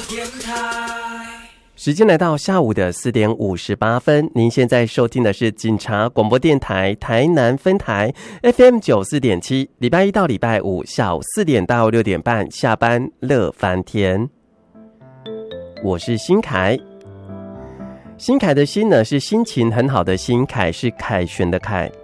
电台。 时间来到下午的4点58分，您现在收听的是警察广播电台台南分台 FM 94.7，礼拜一到礼拜五下午4点到6点半下班乐翻天。我是新凯，新凯的新呢是心情很好的新，凯是凯旋的凯。